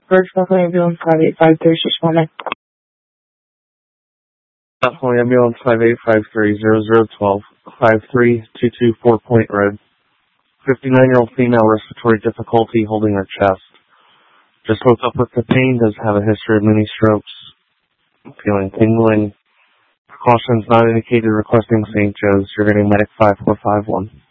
Virtual ambulance 5853, responding. Definitely ambulance 5853-0012, 53224 Point Road. 59-year-old female, respiratory difficulty, holding her chest. Just woke up with the pain, does have a history of mini strokes. Feeling tingling. Precautions not indicated, requesting St. Joe's. You're getting medic 5451.